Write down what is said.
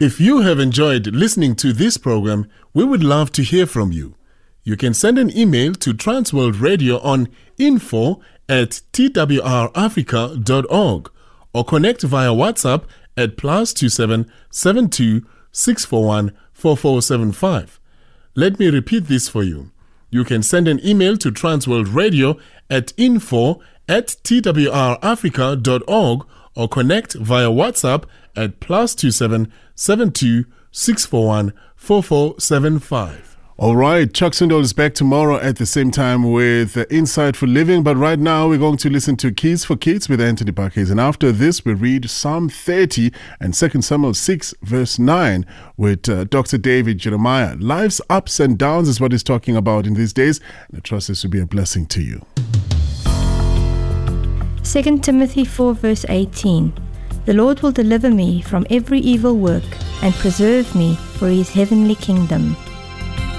If you have enjoyed listening to this program, we would love to hear from you. You can send an email to Transworld Radio on info@twrafrica.org or connect via WhatsApp at +27 72 641 4475. Let me repeat this for you. You can send an email to Transworld Radio at info@twrafrica.org or connect via WhatsApp at +27 72 641 4475. All right, Chuck Swindoll is back tomorrow at the same time with Insight for Living. But right now, we're going to listen to Keys for Kids with Anthony Parkes. And after this, we read Psalm 30 and 2 Samuel 6, verse 9 with Dr. David Jeremiah. Life's ups and downs is what he's talking about in these days. And I trust this will be a blessing to you. 2 Timothy 4, verse 18. The Lord will deliver me from every evil work and preserve me for his heavenly kingdom.